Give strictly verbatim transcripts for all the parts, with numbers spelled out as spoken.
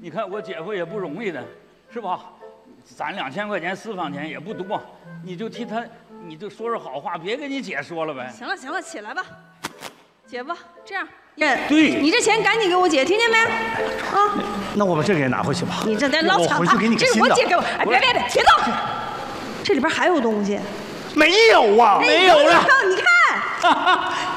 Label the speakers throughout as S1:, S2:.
S1: 你看我姐夫也不容易的，是吧？攒两千块钱私房钱也不多，你就替他，你就说说好话，别跟你姐说了呗。
S2: 行了行了，起来吧，姐夫，这样，
S1: 对，
S2: 你这钱赶紧给我姐，听见没？啊，
S3: 那我把这个也拿回去吧。
S2: 你这得老抢他，这是我姐给我，哎，别别别，别动，这里边还有东西。
S3: 没有啊，
S1: 没有了。
S2: 你看，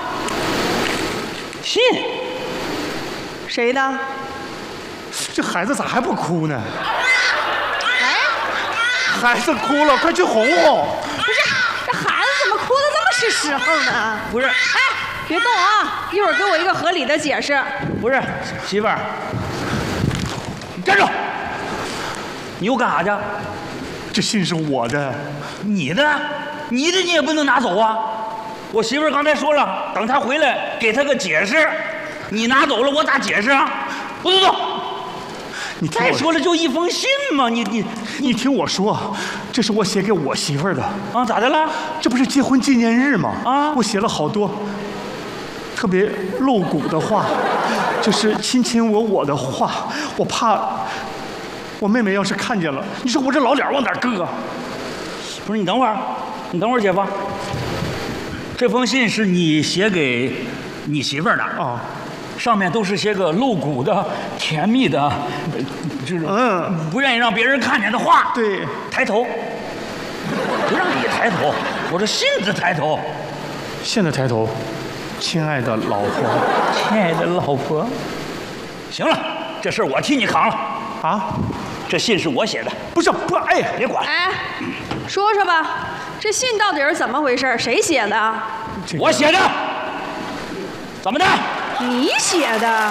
S1: 信，
S2: 谁的？
S3: 这孩子咋还不哭呢？哎，孩子哭了，快去哄哄。
S2: 不是，这孩子怎么哭的这么是时候呢？
S1: 不是，哎，
S2: 别动啊！一会儿给我一个合理的解释。
S1: 不是，媳妇儿，你站住！你又干啥去？
S3: 这信是我的。
S1: 你的？你的你也不能拿走啊！我媳妇儿刚才说了，等她回来给她个解释。你拿走了，我咋解释啊？不动动！
S3: 你
S1: 再说了，就一封信嘛，你你
S3: 你听我说，这是我写给我媳妇儿的
S1: 啊，咋的了？
S3: 这不是结婚纪念日吗？
S1: 啊，
S3: 我写了好多特别露骨的话，就是亲亲我我的话，我怕我妹妹要是看见了，你说我这老脸往哪搁？
S1: 不是，你等会儿，你等会儿，姐夫，这封信是你写给你媳妇儿的
S3: 啊。
S1: 上面都是些个露骨的、甜蜜的，这种嗯，不愿意让别人看见的话。
S3: 对，
S1: 抬头，不让你抬头，我说信子抬头。
S3: 现在抬头，亲爱的老婆，
S1: 亲爱的老婆。行了，这事儿我替你扛了。
S3: 啊，
S1: 这信是我写的。
S3: 不是，不，哎，
S1: 别管。
S2: 哎，说说吧，这信到底是怎么回事？谁写的？
S3: 这个、
S1: 我写的。怎么的？
S2: 你写的。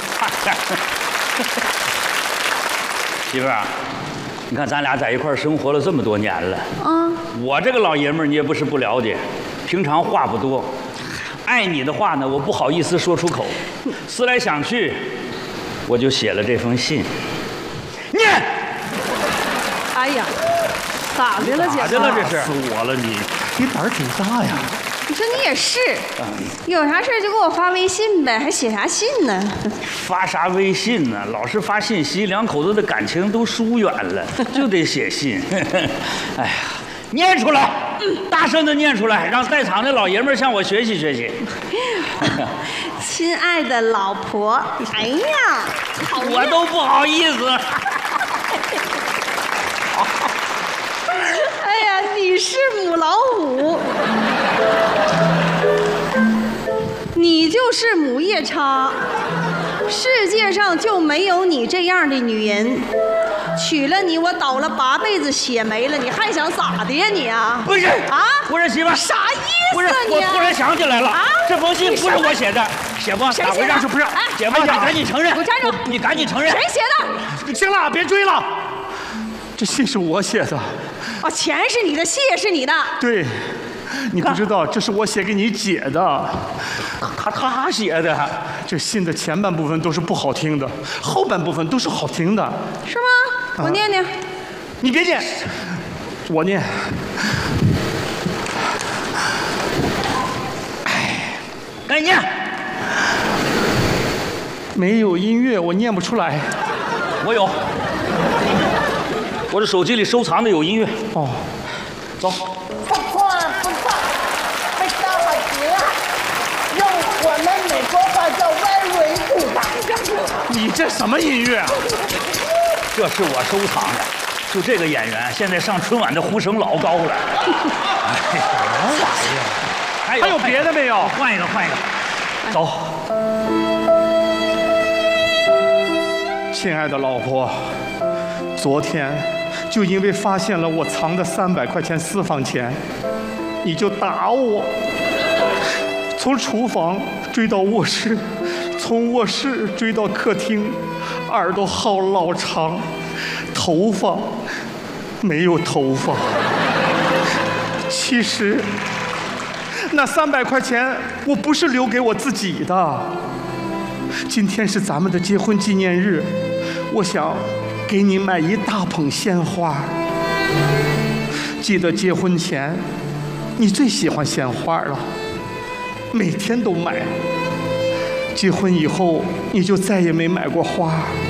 S1: 媳妇儿，你看咱俩在一块儿生活了这么多年了，嗯，我这个老爷们儿你也不是不了解，平常话不多，爱你的话呢，我不好意思说出口，思来想去，我就写了这封信。念。
S2: 哎呀，咋的了，姐夫？
S1: 咋的了？这是
S3: 死我了你！你胆儿挺大呀！
S2: 你说你也是，有啥事就给我发微信呗，还写啥信呢？
S1: 发啥微信呢？老是发信息，两口子的感情都疏远了，就得写信。哎呀，念出来，大声的念出来，让在场的老爷们向我学习学习。
S2: 亲爱的老婆，哎呀，
S1: 我都不好意思。
S2: 哎呀，你是母老虎，你就是母夜叉，世界上就没有你这样的女人。娶了你，我倒了八辈子血霉了，你还想咋的呀你啊？
S1: 不是
S2: 啊，
S1: 不是媳妇，
S2: 啥意思
S1: 啊？不是，我突然想起来了啊，这封信不是我写的，姐夫，
S2: 谁写的？
S1: 不是，姐夫，你赶紧承认，
S2: 给我站住！
S1: 你赶紧承认，
S2: 谁写的？
S3: 行了，别追了，这信是我写的。
S2: 哦，钱是你的，戏也是你的。
S3: 对，你不知道，这是我写给你姐的。
S1: 他他写的。
S3: 这信的前半部分都是不好听的，后半部分都是好听的。
S2: 是吗？我念念。
S3: 你别念，我念。
S1: 哎，赶紧念。
S3: 没有音乐，我念不出来。
S1: 我有。我这手机里收藏的有音乐。
S3: 哦，
S1: 走。
S4: 不错不错，被到了极了，用我们美国话叫 very good。
S3: 你这什么音乐啊？
S1: 这是我收藏的，就这个演员现在上春晚的呼声老高了。
S3: 哎，什么玩意儿？
S1: 还有
S3: 还有别的没有？
S1: 换一个，换一个。走。
S3: 亲爱的老婆，昨天就因为发现了我藏的三百块钱私房钱，你就打我，从厨房追到卧室，从卧室追到客厅，耳朵好老长，头发没有头发。其实那三百块钱我不是留给我自己的，今天是咱们的结婚纪念日，我想给你买一大捧鲜花。记得结婚前你最喜欢鲜花了，每天都买。结婚以后你就再也没买过花。